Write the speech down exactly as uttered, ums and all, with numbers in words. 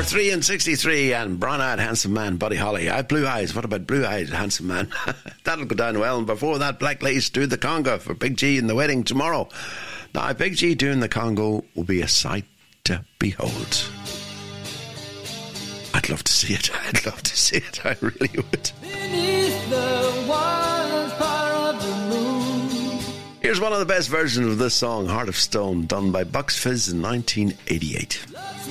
Number three and sixty-three, and brown-eyed handsome man, Buddy Holly. I have blue eyes. What about blue-eyed handsome man? That'll go down well. And before that, Black Lace do the conga for Big G in the wedding tomorrow. Now, Big G doing the Congo will be a sight to behold. I'd love to see it. I'd love to see it. I really would. Beneath the wildfire of the moon. Here's one of the best versions of this song, Heart of Stone, done by Bucks Fizz in nineteen eighty-eight.